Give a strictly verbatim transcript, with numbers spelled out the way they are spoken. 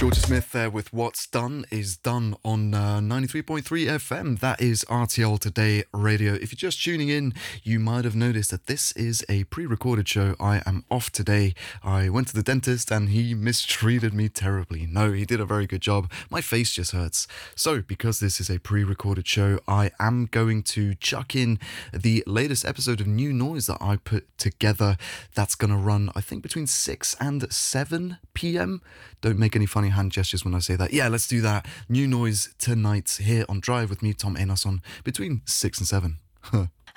Georgia Smith there with What's Done is Done on uh, ninety-three point three F M. That is R T L Today Radio. If you're just tuning in, you might have noticed that this is a pre-recorded show. I am off today. I went to the dentist and he mistreated me terribly. No, he did a very good job. My face just hurts. So, because this is a pre-recorded show, I am going to chuck in the latest episode of New Noise that I put together. That's going to run, I think, between six and seven p.m. Don't make any funny hand gestures when I say that. Yeah, let's do that. New Noise tonight here on Drive with me, Tom Einarsson, between six and seven.